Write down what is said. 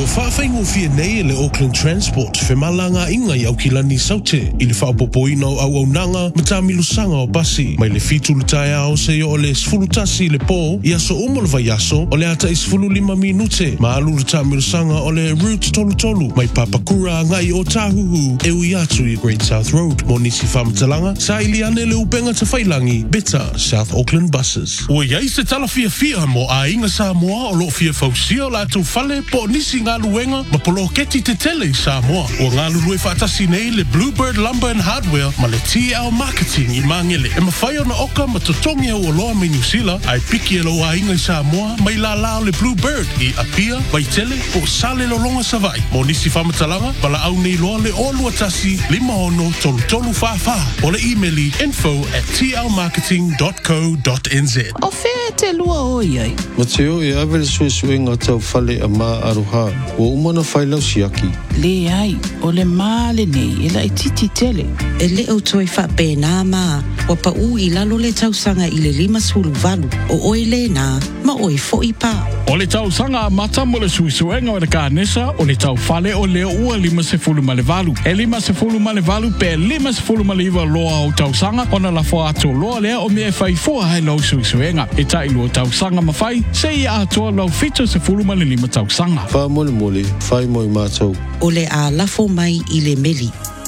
whaafaingo fia nei le Auckland Transport, whemalanga inga i Aukilani Saute, i le whaapopoina o au nanga, matamilusanga o basi, mai le fitulutai ao se o le sfulutasi le po, i aso umo le vaiaso, o le ata i 15 minute, ma alu le tamilusanga o le route tolu, mai papakura ngai o tahuhu, e ui atu i Great South Road, mo nisi whamatalanga, sa ili ane le upenga te whailangi, Beta South Auckland Buses. Ua iai se tala fia mo a inga Samoa o lo fia fausia o la tu fale po nisi ngā luenga ma polo keti te tele i Samoa. O ngā lulue whaatasi nei le Bluebird Lumber and Hardware ma le TL Marketing i Mangele. E mawhai o na oka ma totongi au o loa me New Zealand ai piki e lo a inga i Samoa mai la lao le Bluebird i Apia, Waitele po sale lo longa savai. Mo nisi whamatalanga pala au nei loa le olua tasi 5 fafa o le emaili info@tlmarketing.co.nz. O whea te lua o iai. Ma te o e awe le suesuenga tau fale a mā aroha. O umana whailau siaki. Le ai, o le māle nei, e la i titi tele. E le au toi whapena mā, wa pa u i lalo le tausanga i le 5 o oi le nā, ma oi fo i pā. O le tausanga a mata mo le suesuenga o le kānesa, o le tau fale o le ua 5 E 5 pe 5 loa o tausanga, o na la fo ato loa lea o mea whai fua hai lau suesuenga. E tai lua tausanga mawhai, se i atoa lau 5 tausanga. Wha mole mole, whai moi mātou. O le a lafo mai i le meli.